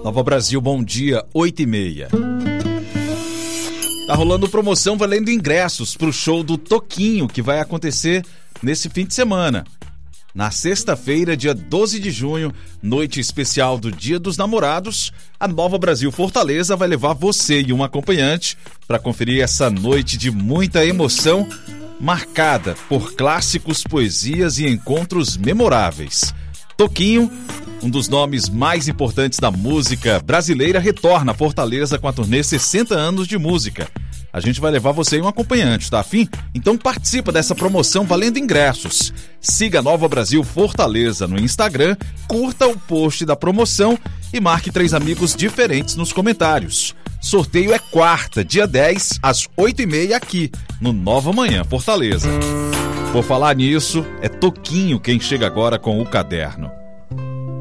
Nova Brasil, bom dia, 8h30. Tá rolando promoção valendo ingressos pro show do Toquinho, que vai acontecer nesse fim de semana. Na sexta-feira, dia 12 de junho, noite especial do Dia dos Namorados, a Nova Brasil Fortaleza vai levar você e um acompanhante para conferir essa noite de muita emoção, marcada por clássicos, poesias e encontros memoráveis. Toquinho, um dos nomes mais importantes da música brasileira, retorna a Fortaleza com a turnê 60 anos de música. A gente vai levar você e um acompanhante, tá afim? Então participa dessa promoção valendo ingressos. Siga Nova Brasil Fortaleza no Instagram, curta o post da promoção e marque 3 amigos diferentes nos comentários. Sorteio é quarta, dia 10, às 8h30 aqui, no Nova Manhã Fortaleza. Por falar nisso, é Toquinho quem chega agora com o caderno.